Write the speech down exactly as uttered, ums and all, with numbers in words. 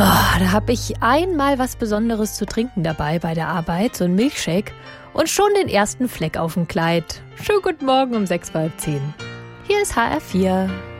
Oh, da habe ich einmal was Besonderes zu trinken dabei bei der Arbeit, so ein Milkshake, und schon den ersten Fleck auf dem Kleid. Schönen guten Morgen um sechs vor halb zehn. Hier ist H R vier.